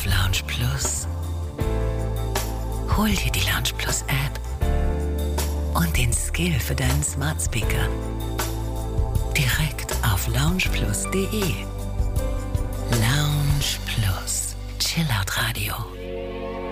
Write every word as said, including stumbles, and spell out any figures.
auf Lounge Plus? Hol dir die Lounge Plus App und den Skill für deinen Smart Speaker direkt auf loungeplus punkt de. Lounge Plus. Chillout Radio.